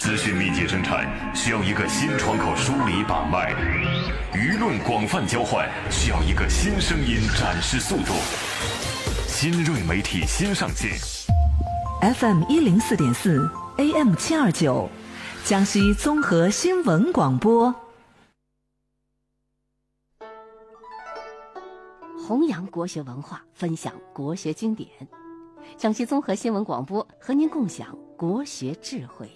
资讯密集生产需要一个新窗口梳理把脉，舆论广泛交换需要一个新声音展示速度。新锐媒体新上线 FM104.4 AM729 江西综合新闻广播， 弘扬国学文化，分享国学经典。江西综合新闻广播和您共享国学智慧。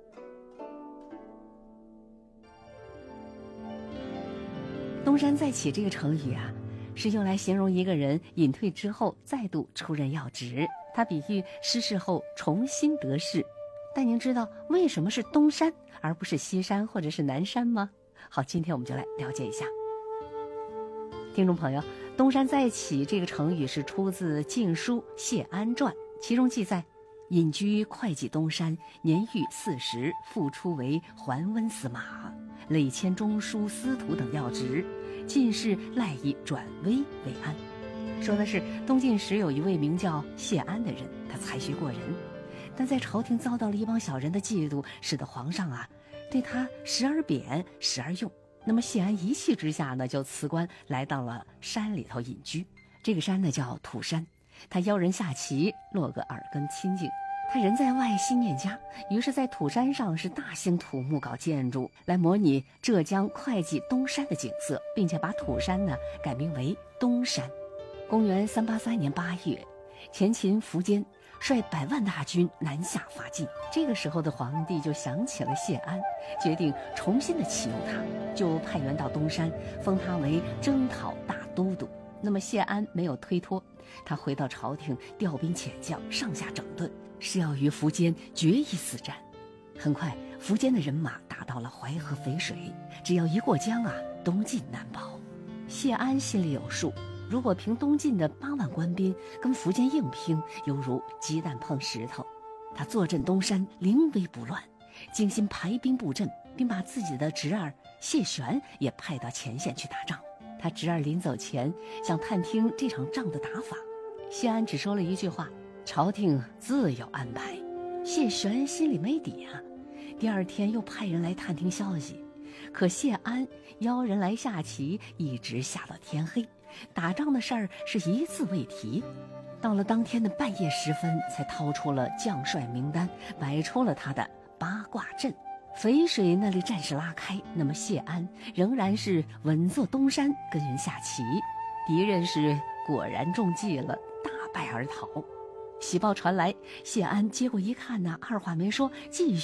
东山再起这个成语啊，是用来形容一个人隐退之后再度出任要职，它比喻失势后重新得势。但您知道为什么是东山而不是西山或者是南山吗？好，今天我们就来了解一下。听众朋友，东山再起这个成语是出自《晋书·谢安传》，其中记载，隐居会稽东山，年逾40，复出为桓温司马，累迁中书司徒等要职，进士赖以转危为安。说的是东晋时有一位名叫谢安的人，他才学过人，但在朝廷遭到了一帮小人的嫉妒，使得皇上对他时而贬时而用。那么谢安一气之下呢，就辞官来到了山里头隐居。这个山呢叫土山，他邀人下棋，落个耳根清净。他人在外，心念家，于是在土山上是大兴土木，搞建筑来模拟浙江会稽东山的景色，并且把土山呢改名为东山。公元383年8月，前秦苻坚率100万大军南下伐晋，这个时候的皇帝就想起了谢安，决定重新的启用他，就派员到东山，封他为征讨大都督。那么谢安没有推脱，他回到朝廷，调兵遣将，上下整顿，是要与苻坚决一死战。很快，苻坚的人马打到了淮河淝水，只要一过江东晋难保。谢安心里有数，如果凭东晋的8万官兵跟苻坚硬拼，犹如鸡蛋碰石头。他坐镇东山，临危不乱，精心排兵布阵，并把自己的侄儿谢玄也派到前线去打仗。他侄儿临走前想探听这场仗的打法，谢安只说了一句话：朝廷自有安排。谢玄心里没底第二天又派人来探听消息，可谢安邀人来下棋，一直下到天黑，打仗的事儿是一字未提。到了当天的半夜时分，才掏出了将帅名单，摆出了他的八卦阵。淝水那里战事拉开，那么谢安仍然是稳坐东山跟人下棋，敌人是果然中计了，大败而逃。喜报传来，谢安接过一看二话没说，继续